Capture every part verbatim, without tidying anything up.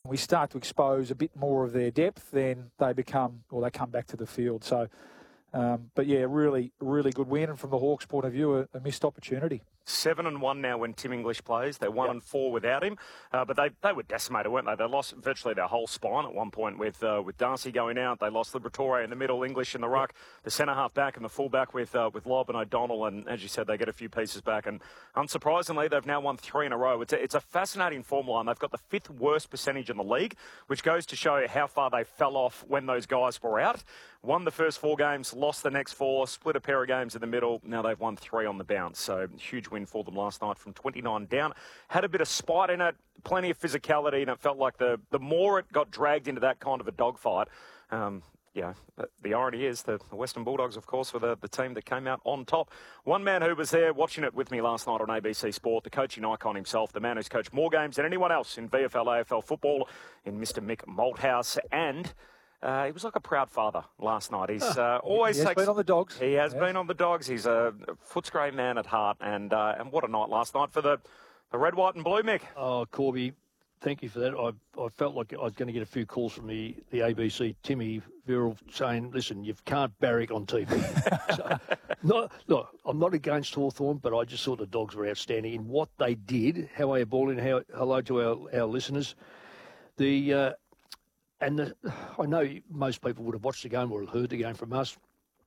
we start to expose a bit more of their depth, then they become, or they come back to the field. So, um, but yeah, really, really good win. And from the Hawks' point of view, a, a missed opportunity. Seven and one now when Tim English plays. They're one yep. and four without him. Uh, but they, they were decimated, weren't they? They lost virtually their whole spine at one point with uh, with Darcy going out. They lost Liberatore in the middle, English in the ruck, yep. the centre half back and the full back with uh, with Lobb and O'Donnell. And as you said, they get a few pieces back. And unsurprisingly, they've now won three in a row. It's a, it's a fascinating form line. They've got the fifth worst percentage in the league, which goes to show how far they fell off when those guys were out. Won the first four games, lost the next four, split a pair of games in the middle. Now they've won three on the bounce. So huge win for them last night from twenty-nine down. Had a bit of spite in it, plenty of physicality, and it felt like the, the more it got dragged into that kind of a dogfight, um, yeah, the, the irony is the, the Western Bulldogs, of course, were the, the team that came out on top. One man who was there watching it with me last night on A B C Sport, the coaching icon himself, the man who's coached more games than anyone else in V F L, A F L football, in Mister Mick Malthouse, and Uh, he was like a proud father last night. He's uh, always he has takes, been on the Dogs. He has yes. been on the Dogs. He's a Footscray man at heart, and uh, and what a night last night for the, the red, white, and blue, Mick. Oh, Corby, thank you for that. I I felt like I was going to get a few calls from the, the A B C Timmy Viral saying, "Listen, you can't barrack on T V." so, not, look, I'm not against Hawthorn, but I just thought the Dogs were outstanding in what they did. How are you balling? How hello to our our listeners. The uh, And the, I know most people would have watched the game or heard the game from us.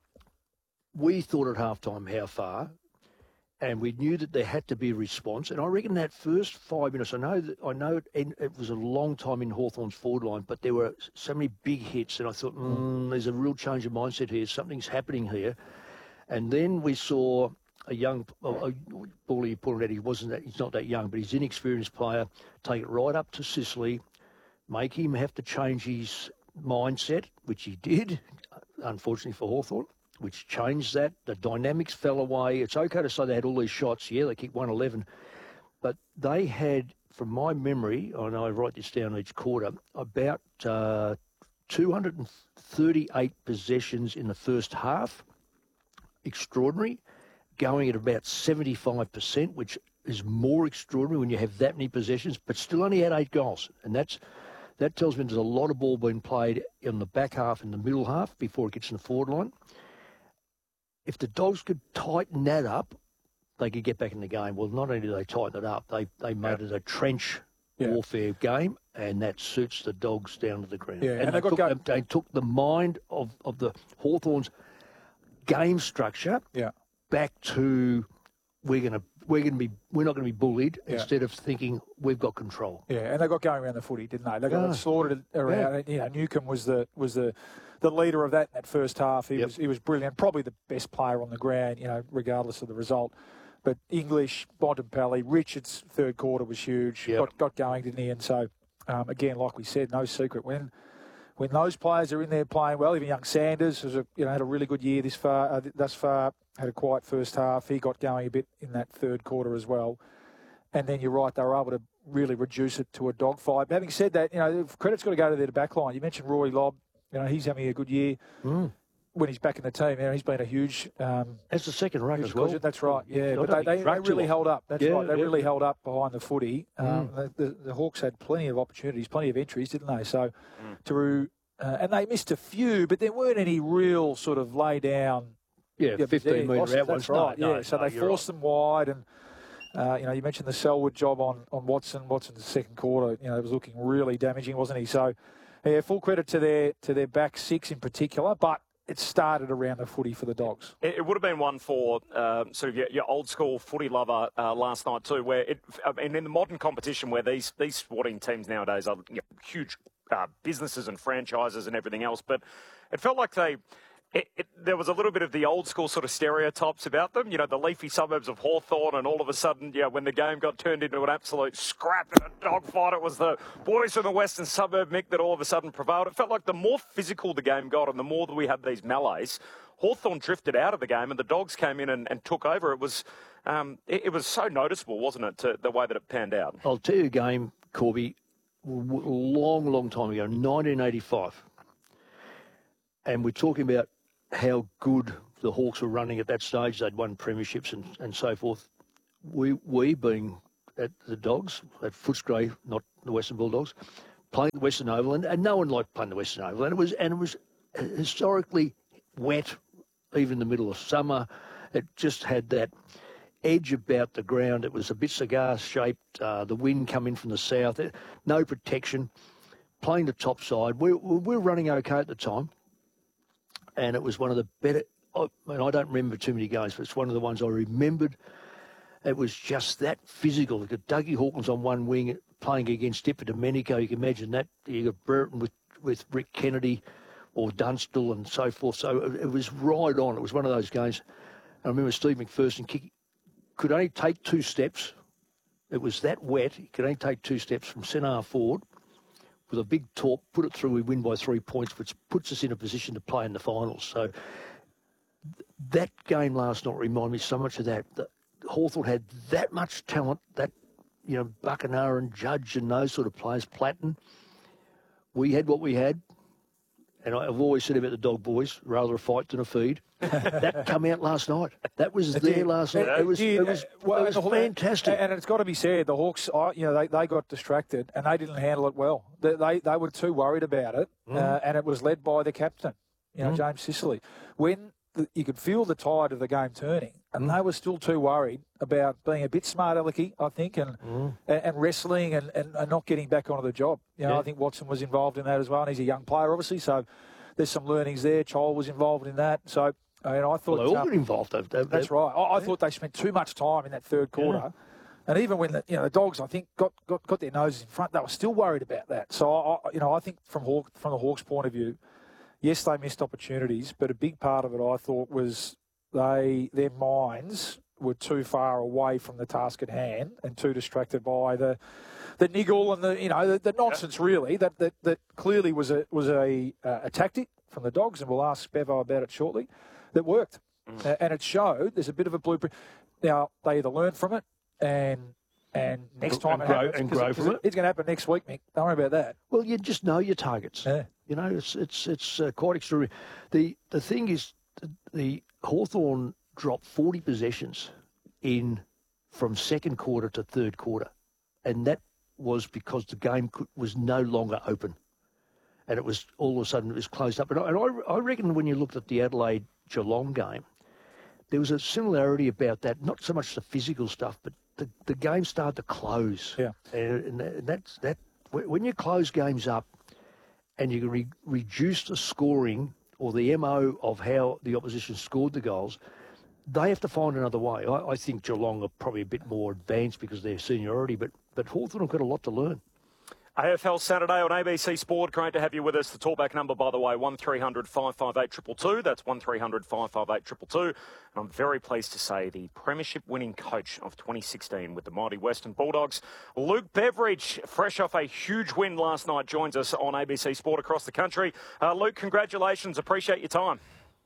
We thought at halftime how far, and we knew that there had to be a response. And I reckon that first five minutes, I know that I know it, it was a long time in Hawthorn's forward line, but there were so many big hits, and I thought, mm, there's a real change of mindset here. Something's happening here. And then we saw a young, a Bully, you pointed out, he wasn't that, he's not that young, but he's an inexperienced player. Take it right up to Sicily. Make him have to change his mindset, which he did, unfortunately for Hawthorn, which changed that. The dynamics fell away. It's okay to say they had all these shots. Yeah, they kicked one eleven. But they had, from my memory, and I write this down each quarter, about uh, two hundred thirty-eight possessions in the first half. Extraordinary. Going at about seventy-five percent, which is more extraordinary when you have that many possessions, but still only had eight goals. And that's that tells me there's a lot of ball being played in the back half and the middle half before it gets in the forward line. If the Dogs could tighten that up, they could get back in the game. Well, not only did they tighten it up, they, they made yeah. it a trench yeah. warfare game, and that suits the Dogs down to the ground. Yeah, and, and they, they, took, got they took the mind of, of the Hawthorn's game structure yeah. back to we're going to we're going to be we're not going to be bullied yeah. instead of thinking we've got control. Yeah, and they got going around the footy, didn't they? They got oh. slaughtered around. Yeah. You know, Newcombe was the was the, the leader of that in that first half. He yep. was he was brilliant, probably the best player on the ground. You know, regardless of the result. But English, Bontempelli, Richards' third quarter was huge. Yep. Got got going, didn't he? And so um, again, like we said, no secret when. When those players are in there playing well, even young Sanders has a, you know had a really good year this far. Uh, thus far, had a quiet first half. He got going a bit in that third quarter as well. And then you're right, they were able to really reduce it to a dogfight. But having said that, you know credit's got to go to their back line. You mentioned Rory Lobb. You know he's having a good year mm. when he's back in the team. You know, he's been a huge. Um, That's the second ruck as well. That's right. Yeah, but they, they, they really held up. That's yeah, right. They yeah. really held up behind the footy. Um, mm. the, the, the Hawks had plenty of opportunities, plenty of entries, didn't they? So mm. to Uh, and they missed a few, but there weren't any real sort of lay down. Yeah, yeah fifteen metre out. That's right. No, yeah, no, so no, they forced right. them wide, and uh, you know, you mentioned the Selwood job on on Watson. Watson's second quarter, you know, it was looking really damaging, wasn't he? So, yeah, full credit to their to their back six in particular, but it started around the footy for the Dogs. It, it would have been one for uh, sort of your, your old school footy lover uh, last night too, where it, and in the modern competition where these these sporting teams nowadays are you know, huge. Uh, businesses and franchises and everything else, but it felt like they, it, it, there was a little bit of the old school sort of stereotypes about them, you know, the leafy suburbs of Hawthorn, and all of a sudden, yeah, when the game got turned into an absolute scrap and a dogfight, it was the boys from the western suburb, Mick, that all of a sudden prevailed. It felt like the more physical the game got and the more that we had these melees, Hawthorn drifted out of the game and the Dogs came in and, and took over. It was, um, it, it was so noticeable, wasn't it, to the way that it panned out? I'll tell you a game, Corby, long, long time ago, nineteen eighty-five. And we're talking about how good the Hawks were running at that stage. They'd won premierships and, and so forth. We, we being at the Dogs, at Footscray, not the Western Bulldogs, playing the Western Oval, and, and no one liked playing the Western Oval, and it was and it was historically wet, even in the middle of summer. It just had that edge about the ground. It was a bit cigar-shaped. Uh, the wind coming from the south. No protection. Playing the top side. We, we were running okay at the time, and it was one of the better. I mean, I don't remember too many games, but it's one of the ones I remembered. It was just that physical. You got Dougie Hawkins on one wing playing against Dipper Domenico. You can imagine that. You got Burton with, with Rick Kennedy or Dunstall and so forth. So it, it was right on. It was one of those games. I remember Steve McPherson kick, could only take two steps. It was that wet. He could only take two steps from centre forward with a big torp, put it through, we win by three points, which puts us in a position to play in the finals. So that game last night reminded me so much of that. The, Hawthorn had that much talent, that, you know, Buckenara and Judge and those sort of players, Platten. We had what we had. And I've always said about the Dog Boys, rather a fight than a feed. That come out last night. That was there last night. It was, it was, well, it was fantastic. And it's got to be said, the Hawks, you know, they, they got distracted and they didn't handle it well. They they, they were too worried about it, mm. uh, and it was led by the captain, you know, mm. James Sicily. When the, you could feel the tide of the game turning, and mm. they were still too worried about being a bit smart alecky, I think, and mm. and, and wrestling and, and, and not getting back onto the job. You know, yeah. I think Watson was involved in that as well, and he's a young player, obviously, so there's some learnings there. Chol was involved in that, so I, mean, I thought well, they all um, were involved. They've, they've, that's right. I, I yeah. thought they spent too much time in that third quarter, yeah. and even when the, you know the Dogs, I think got, got, got their noses in front, they were still worried about that. So I, you know, I think from Hawk, from the Hawks' point of view, yes, they missed opportunities, but a big part of it, I thought, was they their minds were too far away from the task at hand and too distracted by the the niggle and the you know the, the nonsense yeah. really that, that that clearly was a was a uh, a tactic from the Dogs, and we'll ask Bevo about it shortly, that worked. Mm. Uh, and it showed there's a bit of a blueprint. Now, they either learn from it and and next time and it grow, happens, and grow from it. It's going to happen next week, Mick. Don't worry about that. Well, you just know your targets. Yeah. You know, it's it's it's uh, quite extraordinary. The the thing is, the, the Hawthorn dropped forty possessions in from second quarter to third quarter, and that was because the game could, was no longer open. And it was all of a sudden it was closed up. And I, and I, I reckon when you looked at the Adelaide Geelong game, there was a similarity about that. Not so much the physical stuff, but the, the game started to close. Yeah, and, and that's that. When you close games up, and you can re- reduce the scoring or the M O of how the opposition scored the goals, they have to find another way. I, I think Geelong are probably a bit more advanced because of their seniority, but but Hawthorn have got a lot to learn. A F L Saturday on A B C Sport. Great to have you with us. The talkback number, by the way, one three hundred five five eight two two two. That's one three hundred five five eight two two two. And I'm very pleased to say the premiership-winning coach of twenty sixteen with the mighty Western Bulldogs, Luke Beveridge, fresh off a huge win last night, joins us on A B C Sport across the country. Uh, Luke, congratulations. Appreciate your time.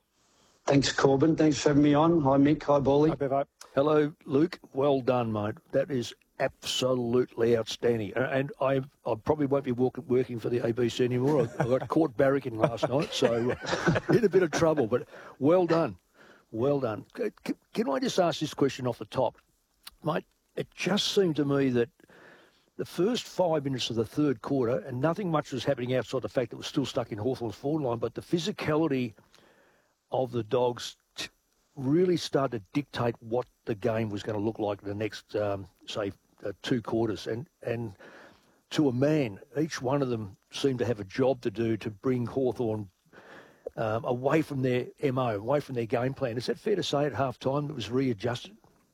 Thanks, Corbin. Thanks for having me on. Hi, Mick. Hi, Bally. Hi, Bevo. Hello, Luke. Well done, mate. That is absolutely outstanding. And I I probably won't be walk, working for the A B C anymore. I, I got caught barracking last night, so uh, in a bit of trouble. But well done. Well done. Can, can I just ask this question off the top? Mate, it just seemed to me that the first five minutes of the third quarter, and nothing much was happening outside the fact that it was still stuck in Hawthorn's forward line, but the physicality of the Dogs t- really started to dictate what the game was going to look like in the next, um, say, uh, two quarters. And, and to a man, each one of them seemed to have a job to do to bring Hawthorn um, away from their M O, away from their game plan. Is that fair to say at half-time it was readjusted?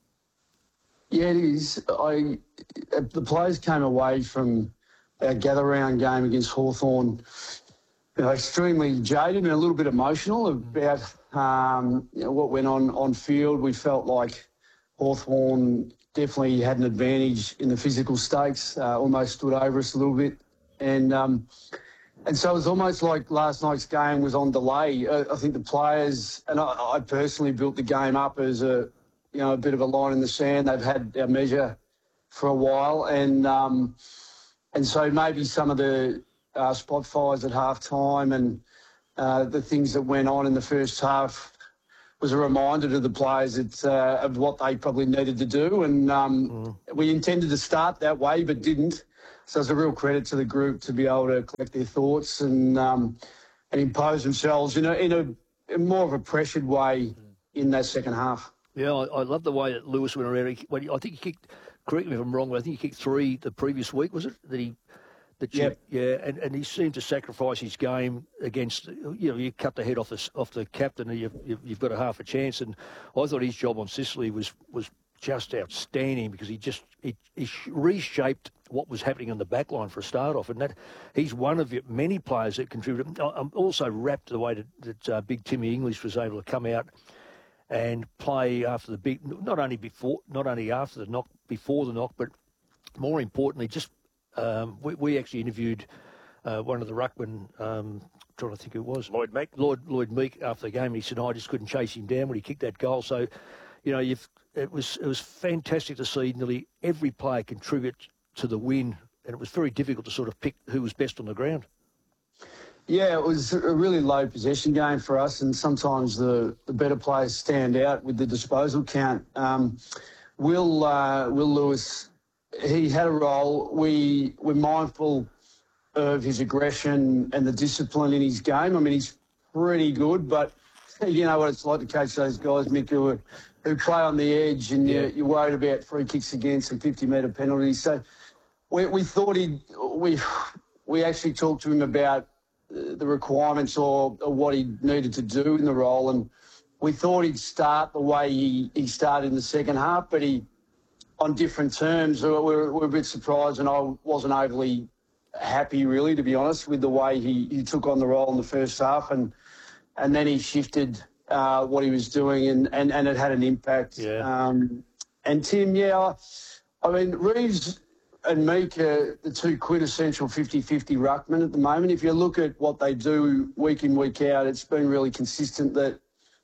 Yeah, it is. I, the players came away from our gather-round game against Hawthorn, you know, extremely jaded and a little bit emotional about um, you know, what went on on field. We felt like Hawthorn definitely had an advantage in the physical stakes, uh, almost stood over us a little bit. And um, and so it was almost like last night's game was on delay. Uh, I think the players, and I, I personally built the game up as a, you know, a bit of a line in the sand. They've had our measure for a while. And, um, and so maybe some of the Uh, spot fires at half time and uh, the things that went on in the first half was a reminder to the players that, uh, of what they probably needed to do. And um, mm. we intended to start that way, but didn't. So it's a real credit to the group to be able to collect their thoughts and um, and impose themselves in a, in a in more of a pressured way in that second half. Yeah, I, I love the way that Lewis went around. He, well, I think he kicked, correct me if I'm wrong, but I think he kicked three the previous week, was it? That he, that you, Yep. Yeah, and, and he seemed to sacrifice his game against, you know, you cut the head off the, off the captain and you've, you've, you've got a half a chance. And I thought his job on Sicily was, was just outstanding because he just he, he reshaped what was happening on the back line for a start off. And that he's one of many players that contributed. I'm also wrapped the way that, that uh, Big Timmy English was able to come out and play after the big, not only before, not only after the knock, before the knock, but more importantly, just um, we, we actually interviewed uh, one of the ruckmen, um, trying to think who it was, Lloyd Meek. Lloyd Lloyd Meek after the game. He said, "I just couldn't chase him down when he kicked that goal." So, you know, you've it was it was fantastic to see nearly every player contribute to the win, and it was very difficult to sort of pick who was best on the ground. Yeah, it was a really low possession game for us, and sometimes the, the better players stand out with the disposal count. Um, Will uh, Will Lewis, he had a role. We we're mindful of his aggression and the discipline in his game. I mean, he's pretty good, but you know what it's like to coach those guys, Mick, who, are, who play on the edge, and Yeah. you're, you're worried about free kicks against and fifty metre penalties. So we we thought he we we actually talked to him about the requirements or, or what he needed to do in the role, and we thought he'd start the way he, he started in the second half, but he, on different terms, we we're, we're a bit surprised, and I wasn't overly happy, really, to be honest, with the way he, he took on the role in the first half, and and then he shifted uh, what he was doing, and, and, and it had an impact. Yeah. Um, and Tim, yeah, I mean, Reeves and Meek are the two quintessential fifty-fifty ruckmen at the moment. If you look at what they do week in, week out, it's been really consistent that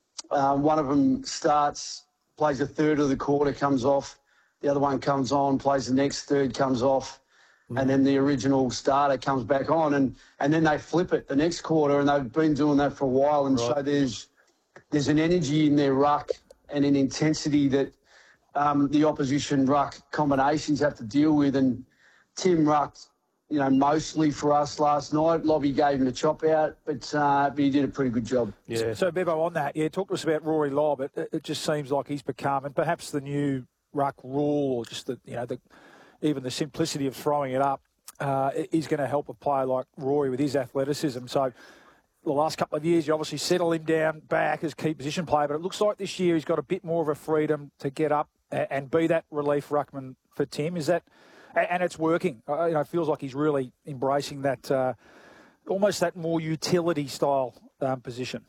um, one of them starts, plays a third of the quarter, comes off, the other one comes on, plays the next third, comes off, mm. and then the original starter comes back on, and, and then they flip it the next quarter, and they've been doing that for a while. And Right. so there's there's an energy in their ruck and an intensity that Um, the opposition ruck combinations have to deal with, and Tim rucked, you know, mostly for us last night. Lobby gave him a chop out, but uh, but he did a pretty good job. Yeah. So, Bevo, on that, yeah, talk to us about Rory Lobb. It, it just seems like he's become, and perhaps the new ruck rule, or just the, you know, the, even the simplicity of throwing it up, uh, is going to help a player like Rory with his athleticism. So, the last couple of years, you obviously settle him down back as key position player, but it looks like this year he's got a bit more of a freedom to get up and, and be that relief ruckman for Tim. Is that, and it's working. Uh, you know, it feels like he's really embracing that, uh, almost that more utility style um, position.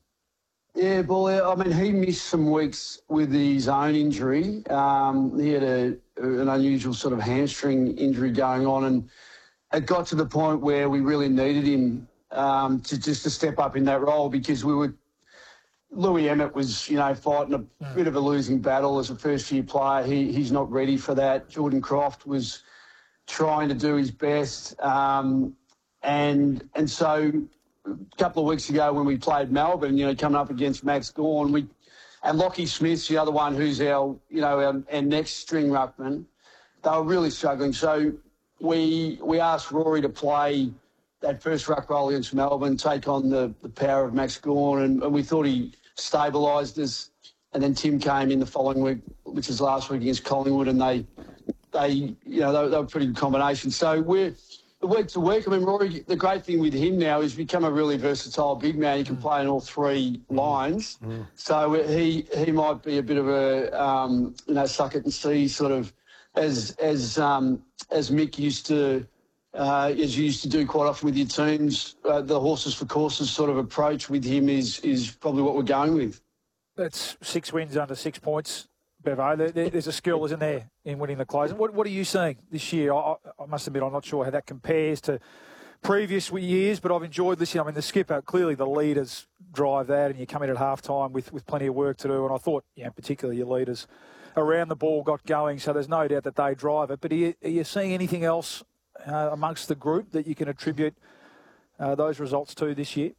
Yeah, Bull, I mean, he missed some weeks with his own injury. Um, he had a, an unusual sort of hamstring injury going on, and it got to the point where we really needed him um, to just to step up in that role, because we were, Louis Emmett was, you know, fighting a mm. bit of a losing battle as a first-year player. He He's not ready for that. Jordan Croft was trying to do his best. Um, and and so a couple of weeks ago when we played Melbourne, you know, coming up against Max Gawn, we, and Lockie Smith's the other one who's our, you know, our, our next string ruckman, they were really struggling. So we we asked Rory to play that first ruck role against Melbourne, take on the, the power of Max Gawn, and, and we thought he stabilised us. And then Tim came in the following week, which is last week against Collingwood, and they, they you know, they, they were a pretty good combination. So we're week to week. I mean, Rory, the great thing with him now is he's become a really versatile big man. He can play in all three lines. Mm. So he he might be a bit of a um, you know, suck it and see sort of, as as um, as Mick used to. Uh, as you used to do quite often with your teams, uh, the horses for courses sort of approach with him is is probably what we're going with. That's six wins under six points, Bevo. There, there, there's a skill, isn't there, in winning the close. What, what are you seeing this year? I, I must admit, I'm not sure how that compares to previous years, but I've enjoyed this year. I mean, the skipper, clearly the leaders drive that, and you come in at half-time with, with plenty of work to do. And I thought, you know, particularly your leaders around the ball got going, so there's no doubt that they drive it. But are you, are you seeing anything else Uh, amongst the group that you can attribute uh, those results to this year?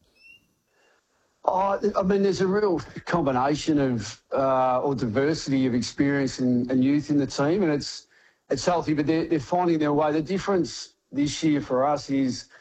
Oh, I mean, there's a real combination of uh, or diversity of experience and, and youth in the team, and it's it's healthy, but they're, they're finding their way. The difference this year for us is